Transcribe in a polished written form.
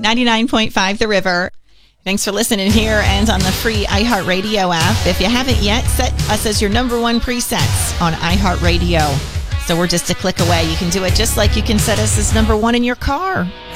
99.5 The River. Thanks for listening here and on the free iHeartRadio app. If you haven't yet, set us as your number one presets on iHeartRadio. So we're just a click away. You can do it just like you can set us as number one in your car.